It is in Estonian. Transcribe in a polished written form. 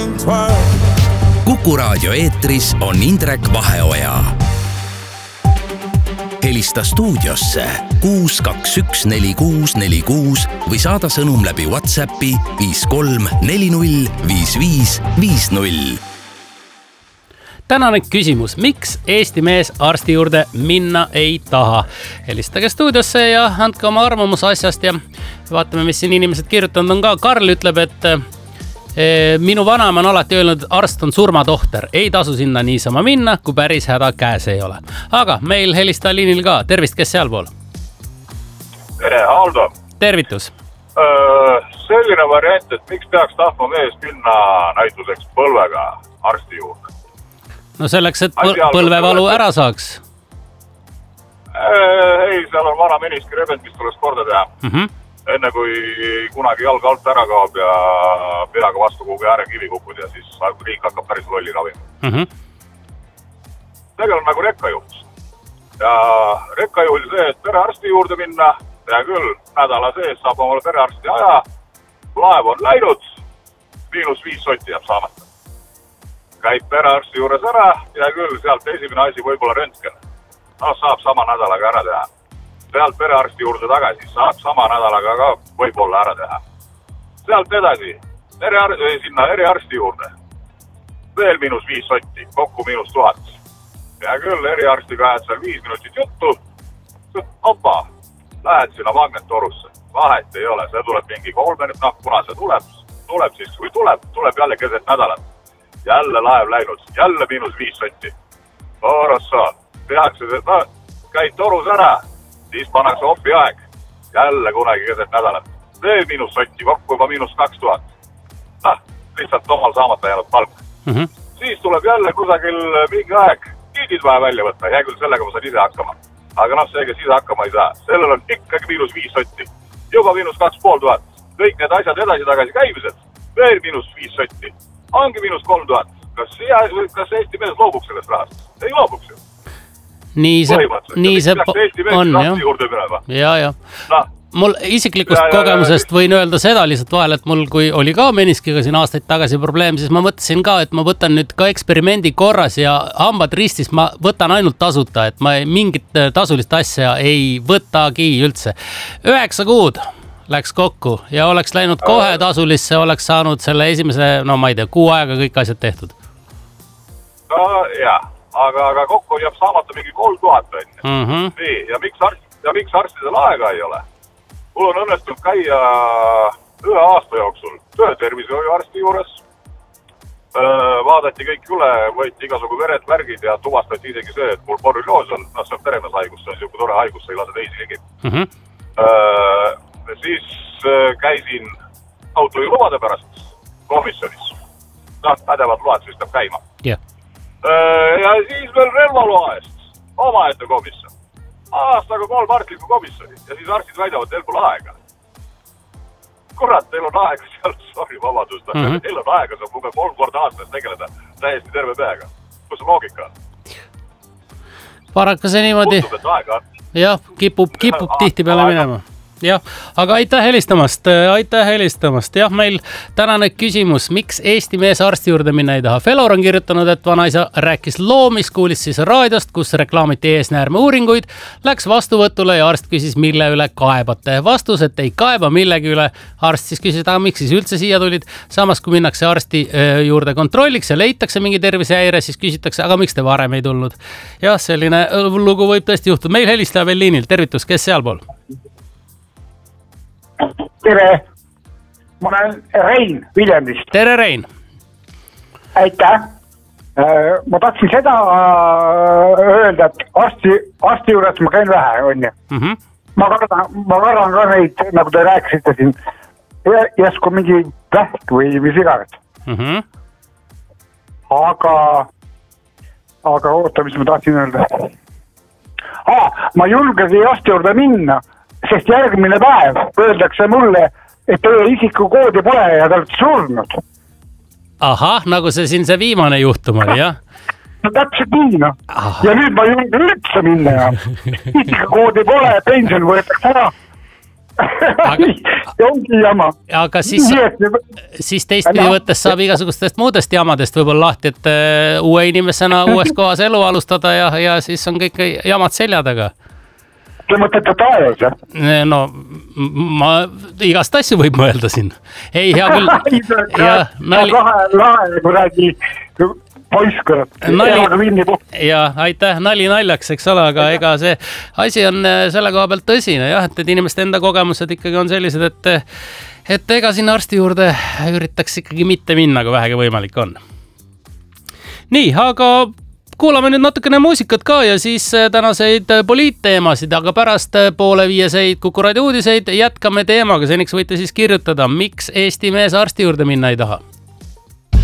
Kuku Raadio eetris on Indrek Vaheoja. Helista stuudiosse 6214646 või saada sõnum läbi WhatsAppi 53405550. Tänane küsimus, miks Eesti mees arsti juurde minna ei taha? Helistage stuudiosse ja andke oma arvamus asjast ja vaatame, mis siin inimesed kirjutanud on ka. Karl ütleb, et minu vanaema on alati öelnud, et arst on surmatohter. Ei tasu sinna niisama minna, kui päris häda käes ei ole. Aga meil helista liinil ka. Tervist, kes sealpool? Tere, Aldo. Tervitus. Selline variant, et miks peaks tahtma mees minna näituseks põlvega arsti juurde? No selleks, et põlvevalu ära saaks. Ei, seal on vana meniski rebend, mis tuleks korda teha. Enne kui kunagi jalg alt ära kaob ja peaga vastu kuhugi äärekivi kukud ja siis riik hakkab päris lolli ravima. Tegel on nagu rekkajuht. Ja rekkajuhil see, et perearsti juurde minna, ja küll nädala sees saab omale perearsti aja, laev on läinud, -5 sotti jääb saamata. Käib perearsti juures ära ja küll sealt esimene asi võib-olla röntgen. No saab sama nädalaga ära teha. Sealt perearsti juurde tagasi saab sama nädalaga ka võib-olla ära teha. Sealt edasi sinna eriarsti juurde. Veel -5 sotti, kokku -1000. Ja küll eriarstiga ajad seal 5 minutit juttu. Opa, lähed sinna magnettorusse. Vahet ei ole, see tuleb mingi 3 minutit. Kuna see tuleb siis, kui tuleb jälle keset nädalat. Jälle laev läinud, jälle -5 sotti. Orossa, tehakse seda, käid torus ära, siis pannakse opi aeg. Jälle kunagi keset nädalat. Veel -1 sotti, kokku juba -2000. Lihtsalt omal saamata jäänud palk. Siis tuleb jälle kusagil mingi aeg, kiidid vaja välja võtta. Hea küll, sellega ma saan ise hakkama. Aga see, kes ise hakkama ei saa. Sellel on ikkagi -5 sotti. Juba -2500. Kõik need asjad edasi-tagasi käimised. Veel -5 sotti. Ongi -3000. Kas Eesti mees loobuks sellest rahast? Ei loobuks ju. Nii see on, jah. Mul isiklikust kogemusest võin öelda seda lihtsalt vahel, et mul kui oli ka meniskiga siin aastaid tagasi probleem, siis ma mõtlesin ka, et ma võtan nüüd ka eksperimendi korras ja hambad ristis ma võtan ainult tasuta, et ma mingit tasulist asja ei võtagi üldse. 9 kuud läks kokku ja oleks läinud kohe tasulisse, oleks saanud selle esimese, no ma ei tea, kuu aega kõik asjad tehtud. Jah, aga kokku jääb saamata mingi 3000 enne. Nii, ja miks arstidel aega ei ole? Mul on õnnestunud käia 1 aasta jooksul töötervishoiuarsti juures. Vaadati kõik üle, võeti igasugu vered, värgid ja tuvastati isegi see, et mul borrelioos on, see on peremeeshaigus, see on niisugune tore haigus, see ei lase teisi ligi. Siis käisin autojuhilubade pärast komisjonis. Pädevad load siis peab käima. Ja siis veel relvaloa eest omaette komisjon. Aastaga 3 arstlikku komisjoni ja siis arstid väidavad, teil pole aega. Kurat, teil on aega seal, sorry, vabadust. Teil on aega, saab 3 korda aastas tegeleda täiesti terve peaga. Kus loogika on? Paraku see niimoodi. Jah, kipub tihti peale minema. Jah, aga aitäh helistamast. Jah, meil tänane küsimus, miks Eesti mees arsti juurde minna ei taha. Felor on kirjutanud, et vanaisa rääkis loomis, kuulis siis raadiost, kus reklaamiti eesnäärme uuringuid, läks vastuvõtule ja arst küsis, mille üle kaebate. Vastus, et ei kaeba millegi üle. Arst siis küsis, aga miks siis üldse siia tulid? Samas, kui minnakse arsti juurde kontrolliks ja leitakse mingi tervisehäire, siis küsitakse, aga miks te varem ei tulnud? Jah, selline lugu võib tõesti juhtuda. Meil helistaja veel liinil. Tervitus, kes sealpool? Tere, ma olen Rein Viljandist. Tere, Rein. Aitäh. Ma tahtsin seda öelda, et arsti juures ma käin vähe, on ju. Ma kardan ka neid, nagu te rääkisite siin, jäsku mingi vähk või mis iganes. Aga oota, mis ma tahtsin öelda. Ma julgesin arsti juurde minna, sest järgmine päev öeldakse mulle, et teie isikukoodi pole ja te olete surnud. Ahah, nagu see viimane juhtum oli, jah? No täpselt nii, noh. Ja nüüd ma julgen üldse minna ja isikukoodi pole, pension võetakse ära. ongi jama. Aga siis teistpidi võttes saab igasugustest muudest jamadest võib-olla lahti, et uue inimesena uues kohas elu alustada ja siis on kõik jamad selja taga. Te mõtlete taevas, jah? No ma igast asju võib mõelda siin. Ei, hea küll. Lahe, kui räägi poiskõrad. Ja aitäh, nali naljaks, eks ole, aga ega see asi on selle koha pealt tõsine, jah, et inimeste enda kogemused ikkagi on sellised, et ega sinna arsti juurde üritaks ikkagi mitte minna, kui vähegi võimalik on. Nii, aga kuulame nüüd natukene muusikat ka ja siis tänaseid poliitteemasid, aga pärast 4:30 Kuku raadio uudiseid jätkame teemaga. Seniks võite siis kirjutada, miks Eesti mees arsti juurde minna ei taha.